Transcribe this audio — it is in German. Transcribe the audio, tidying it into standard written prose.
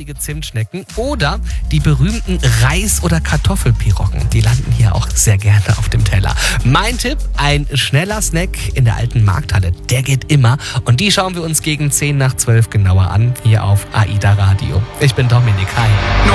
saftige Zimtschnecken oder die berühmten Reis- oder Kartoffelpiroggen. Die landen hier auch sehr gerne auf dem Teller. Mein Tipp, ein schneller Snack in der alten Markthalle. Der geht immer. Und die schauen wir uns gegen 10 nach 12 genauer an, hier auf AIDA Radio. Ich bin Dominik. Hi.